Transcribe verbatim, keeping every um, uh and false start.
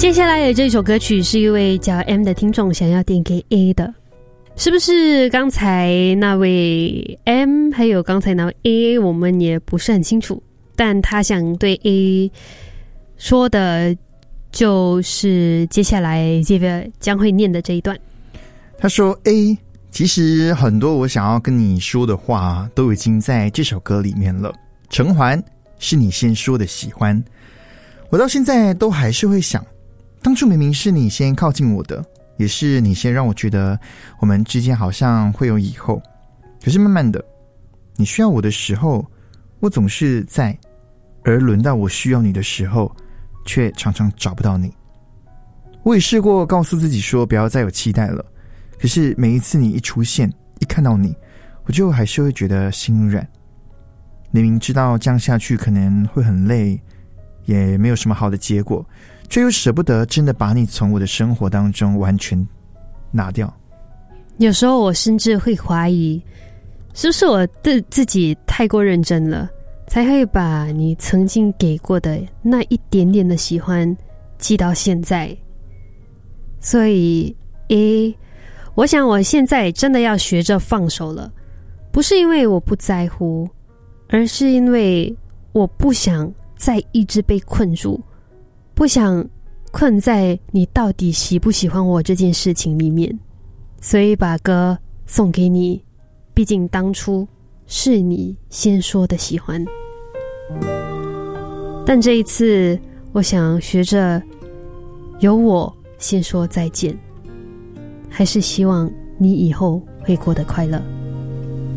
接下来的这首歌曲是一位叫 M 的听众想要点给 A 的，是不是刚才那位 M 还有刚才那位 A 我们也不是很清楚，但他想对 A 说的就是接下来这个将会念的这一段。 他说 A， 其实很多我想要跟你说的话都已经在这首歌里面了。陈环是你先说的喜欢，我到现在都还是会想，当初明明是你先靠近我的，也是你先让我觉得我们之间好像会有以后，可是慢慢的你需要我的时候我总是在，而轮到我需要你的时候却常常找不到你。我也试过告诉自己说不要再有期待了，可是每一次你一出现一看到你，我就还是会觉得心软。明明知道这样下去可能会很累，也没有什么好的结果，却又舍不得真的把你从我的生活当中完全拿掉。 有时候我甚至会怀疑，是不是我对自己太过认真了，才会把你曾经给过的那一点点的喜欢记到现在。所以诶，我想我现在真的要学着放手了，不是因为我不在乎，而是因为我不想再一直被困住，不想困在你到底喜不喜欢我这件事情里面。所以把歌送给你，毕竟当初是你先说的喜欢。但这一次我想学着由我先说再见，还是希望你以后会过得快乐。